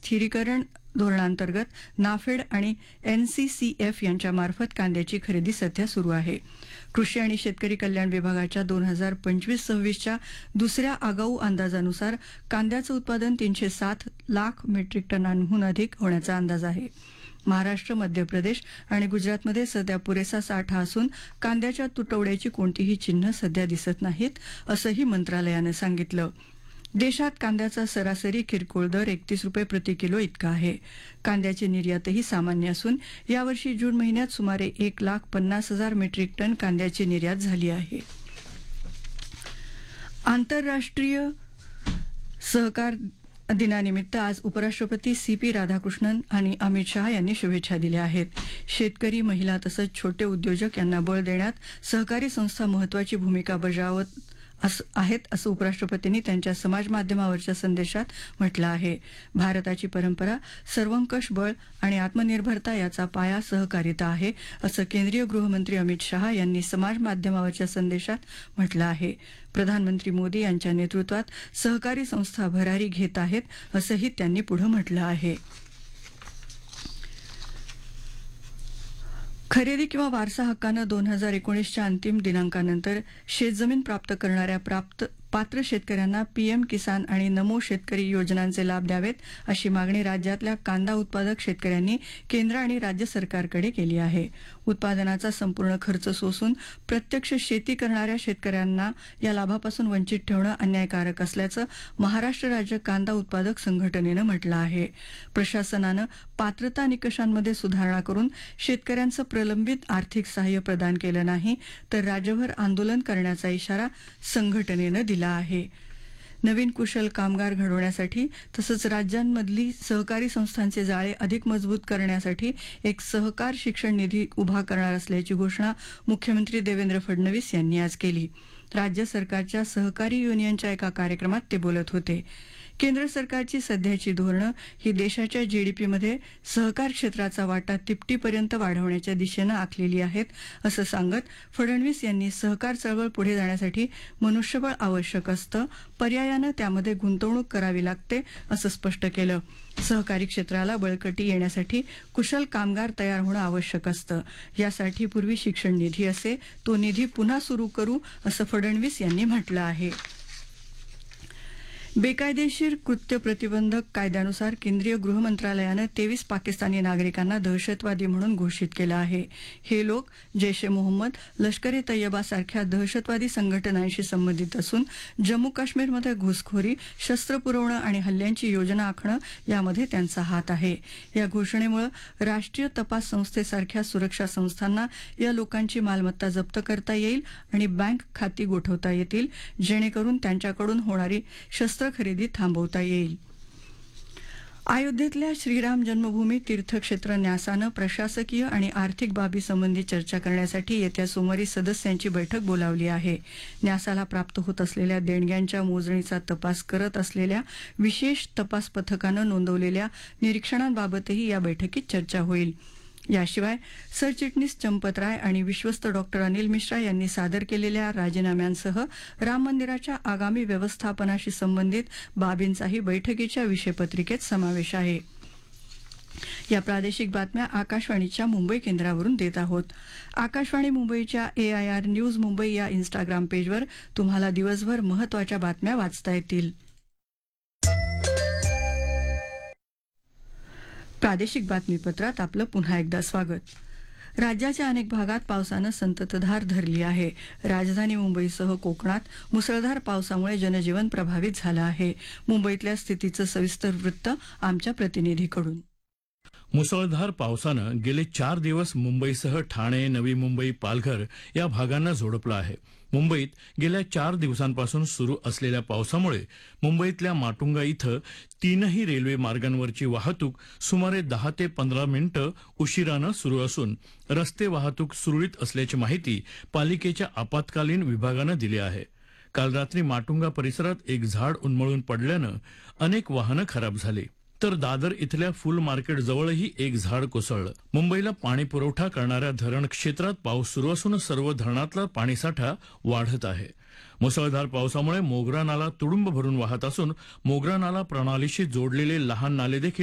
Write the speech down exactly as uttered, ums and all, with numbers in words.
स्थिरीकरण धोरणांतर्गत नाफेड आणि एनसीसीएफ यांच्यामार्फत कांद्याची खरेदी सध्या सुरू आहे. कृषी आणि शेतकरी कल्याण विभागाच्या दोन हजार पंचवीस सव्वीसच्या दुसऱ्या आगाऊ अंदाजानुसार कांद्याचं उत्पादन तीनशे सात लाख मेट्रिक टनांहून अधिक होण्याचा अंदाज आहे. महाराष्ट्र, मध्य प्रदेश आणि गुजरातमध्ये सध्या पुरेसा साठा असून कांद्याच्या तुटवड्याची कोणतीही चिन्ह सध्या दिसत नाहीत, असंही मंत्रालयानं सांगितलं. देशात कांद्याचा सरासरी किरकोळ दर एकतीस रुपये प्रति किलो इतका आहे. कांद्याची निर्यातही सामान्य असून यावर्षी जून महिन्यात सुमारे एक लाख पन्नास हजार मेट्रिक टन कांद्याची निर्यात झाली आहे. आंतरराष्ट्रीय सहकार दिनानिमित्त आज उपराष्ट्रपती सी पी राधाकृष्णन आणि अमित शहा यांनी शुभेच्छा दिल्या आहेत. शेतकरी, महिला तसंच छोटे उद्योजक यांना बळ देण्यात सहकारी संस्था महत्वाची भूमिका बजावत आहेत असं उपराष्ट्रपतींनी त्यांच्या समाज माध्यमावरच्या संदेशात म्हटलं आहे. भारताची परंपरा सर्वंकष बळ आणि आत्मनिर्भरता याचा पाया सहकारिता आहे असं केंद्रीय गृहमंत्री अमित शहा यांनी समाज माध्यमावरच्या संदेशात म्हटलं आहे. प्रधानमंत्री मोदी यांच्या नेतृत्वात सहकारी संस्था भरारी घेत आहेत असंही त्यांनी पुढे म्हटलं आहे. खरेदी किंवा वारसा हक्कानं दोन हजार एकोणीसच्या अंतिम दिनांकानंतर शेतजमीन प्राप्त करणाऱ्या प्राप्त पात्र शेतकऱ्यांना पीएम किसान आणि नमो शेतकरी योजनांचे लाभ द्यावेत अशी मागणी राज्यातल्या कांदा उत्पादक शेतकऱ्यांनी केंद्र आणि राज्य सरकारकडे केली आहे. उत्पादनाचा संपूर्ण खर्च सोसून प्रत्यक्ष शेती करणाऱ्या शेतकऱ्यांना या लाभापासून वंचित ठेवणं अन्यायकारक असल्याचं महाराष्ट्र राज्य कांदा उत्पादक संघटनेनं म्हटलं आहे. प्रशासनानं पात्रता निकषांमध्ये सुधारणा करून शेतकऱ्यांचं प्रलंबित आर्थिक सहाय्य प्रदान केलं नाही तर राज्यभर आंदोलन करण्याचा इशारा संघटनेनं दिला आहे. नवीन कुशल कामगार घडवण्यासाठी तसंच राज्यांमधली सहकारी संस्थांचे जाळे अधिक मजबूत करण्यासाठी एक सहकार शिक्षण निधी उभा करणार असल्याची घोषणा मुख्यमंत्री देवेंद्र फडणवीस यांनी आज केली. राज्य सरकारच्या सहकारी युनियनच्या एका कार्यक्रमात ते बोलत होते. केंद्र सरकारची सध्याची धोरणं ही देशाच्या जीडीपीमध्ये सहकार क्षेत्राचा वाटा तिपटीपर्यंत वाढवण्याच्या दिशेनं आखलेली आहेत असं सांगत फडणवीस यांनी सहकार चळवळ पुढे जाण्यासाठी मनुष्यबळ आवश्यक असतं, पर्यायानं त्यामध्ये गुंतवणूक करावी लागते असं स्पष्ट केलं. सहकारी क्षेत्राला बळकटी येण्यासाठी कुशल कामगार तयार होणं आवश्यक असतं. यासाठी पूर्वी शिक्षण निधी असे तो निधी पुन्हा सुरू करू असं फडणवीस यांनी म्हटलं आहे. बेकायदेशीर कृत्य प्रतिबंधक कायद्यानुसार केंद्रीय गृह मंत्रालयानं तेवीस पाकिस्तानी नागरिकांना दहशतवादी म्हणून घोषित केलं आहे. हे लोक जैश ए मोहम्मद, लष्कर ए तय्यबा सारख्या दहशतवादी संघटनांशी संबंधित असून जम्मू काश्मीरमध्ये घुसखोरी, शस्त्र पुरवणं आणि हल्ल्यांची योजना आखणं यामध्ये त्यांचा हात आहे. या घोषणेमुळे राष्ट्रीय तपास संस्थेसारख्या सुरक्षा संस्थांना या लोकांची मालमत्ता जप्त करता येईल आणि बँक खाती गोठवता येतील, जेणेकरून त्यांच्याकडून होणारी शस्त्र खरेदी थांबवता येईल. अयोध्येतल्या श्रीराम जन्मभूमी तीर्थक्षेत्र न्यासानं प्रशासकीय आणि आर्थिक बाबी संबंधी चर्चा करण्यासाठी येत्या सोमवारी सदस्यांची बैठक बोलावली आहे. न्यासाला प्राप्त होत असलेल्या देणग्यांच्या मोजणीचा तपास करत असलेल्या विशेष तपास पथकानं नोंदवलेल्या निरीक्षणांबाबतही या बैठकीत चर्चा होईल. याशिवाय सरचिटणीस चंपत राय आणि विश्वस्त डॉक्टर अनिल मिश्रा यांनी सादर केलेल्या राजीनाम्यांसह राम मंदिराच्या आगामी व्यवस्थापनाशी संबंधित बाबींचाही बैठकीच्या विषयपत्रिकेत समावेश आहे. या प्रादेशिक बातम्या आकाशवाणीच्या मुंबई केंद्रावरून देत आहोत. आकाशवाणी मुंबईच्या एआयआर न्यूज मुंबई या इन्स्टाग्राम पेजवर तुम्हाला दिवसभर महत्त्वाच्या बातम्या वाचता येतील. प्रादेशिक बातमीपत्रात आपलं पुन्हा एकदा स्वागत. राज्याच्या अनेक भागात पावसानं संततधार धरली आहे. राजधानी मुंबईसह कोकणात मुसळधार पावसामुळे जनजीवन प्रभावित झालं आहे. मुंबईतल्या स्थितीचं सविस्तर वृत्त आमच्या प्रतिनिधीकडून. मुसळधार पावसानं गेले चार दिवस मुंबईसह ठाणे, नवी मुंबई, पालघर या भागांना झोडपलं आहे. मुंबईत गेल्या चार दिवसांपासून सुरू असलेल्या पावसामुळे मुंबईतल्या माटुंगा इथं तीनही रेल्वे मार्गांवरची वाहतूक सुमारे दहा ते पंधरा मिनिटं उशिरानं सुरू असून रस्ते वाहतूक सुरळीत असल्याची माहिती पालिकेच्या आपत्कालीन विभागानं दिली आहे. काल रात्री माटुंगा परिसरात एक झाड उन्मळून पडल्यानं अनेक वाहनं खराब झाली, तर दादर इथल्या फुल मार्केट जवळही एक झाड कोसळलं. मुंबईला पाणी पुरवठा करणाऱ्या धरण क्षेत्रात पाऊस सुरू असून सर्व धरणातला पाणीसाठा वाढत आहे. मुसळधार पावसामुळे मोगरा नाला तुडुंब भरून वाहत असून मोगरा नाला प्रणालीशी जोडलेले लहान नाले देखील